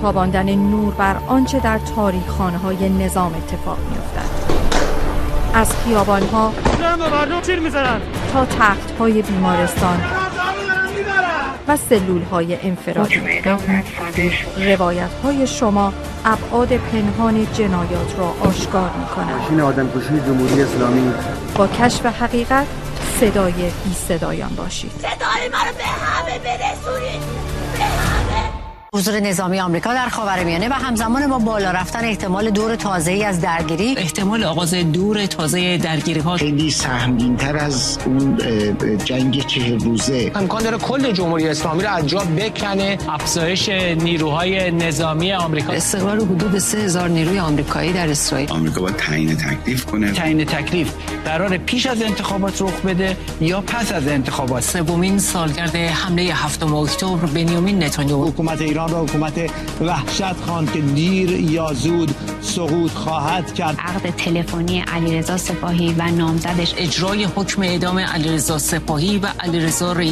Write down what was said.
تاباندن نور بر آنچه در تاریخ‌خانه‌های نظام اتفاق می‌افتد. از خیابان‌ها تا تخت‌های بیمارستان و سلول‌های انفرادی، روایت‌های شما ابعاد پنهان جنایات را آشکار می‌کند. ماشین آدمکشی جمهوری اسلامی. با کشف حقیقت صدای بی صدایان باشید. صدای ما رو به همه برسونید، به همه. حضور نظامی آمریکا در خاورمیانه و همزمان با بالا رفتن احتمال دور تازه‌ای از درگیری، احتمال آغاز دور تازه درگیری‌ها خیلی سهمگین‌تر از اون جنگ 40 روزه. امکان داره کل جمهوری اسلامی رو از جا بکنه. افزایش نیروهای نظامی آمریکا، استقرار حدود 3000 نیروی آمریکایی در اسرائیل. آمریکا باید تعیین تکلیف کنه. تعیین تکلیف قرار پیش از انتخابات رخ بده یا پس از انتخابات. سومین سالگرد حمله 7 اکتبر بنیامین نتانیاهو حکومت ایران را حکومت وحشت خواند که دیر یا زود سقوط خواهد کرد. عقد تلفنی علیرضا سپاهی و نامزدش، اجرای حکم اعدام علیرضا سپاهی و علیرضا